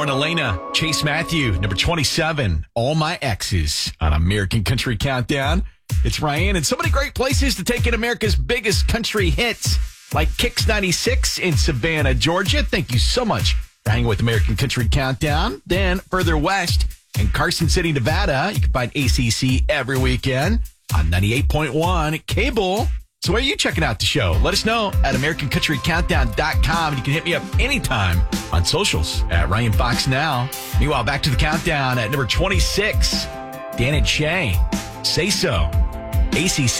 Lauren Elena, Chase Matthew, number 27, All My Exes on American Country Countdown. It's Ryan, and so many great places to take in America's biggest country hits, like Kicks 96 in Savannah, Georgia. Thank you so much for hanging with American Country Countdown. Then further west in Carson City, Nevada, you can find ACC every weekend on 98.1 cable. So where are you checking out the show? Let us know at AmericanCountryCountdown.com. And you can hit me up anytime on socials at Ryan Fox Now. Meanwhile, back to the countdown at number 26, Dan and Shay, Say So, ACC.